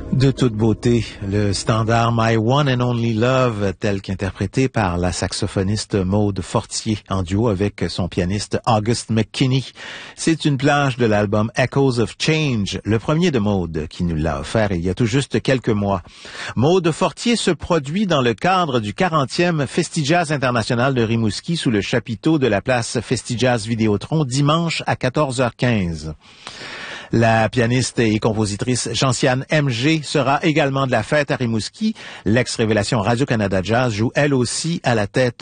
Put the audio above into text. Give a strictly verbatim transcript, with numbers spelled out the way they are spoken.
De toute beauté, le standard My One and Only Love, tel qu'interprété par la saxophoniste Maude Fortier en duo avec son pianiste August McKinney. C'est une plage de l'album Echoes of Change, le premier de Maude, qui nous l'a offert il y a tout juste quelques mois. Maude Fortier se produit dans le cadre du quarantième Festivals International de Rimouski sous le chapiteau de la place Festivals Vidéotron dimanche à quatorze heures quinze. La pianiste et compositrice Gentiane M G sera également de la fête à Rimouski. L'ex-révélation Radio-Canada Jazz joue elle aussi à la tête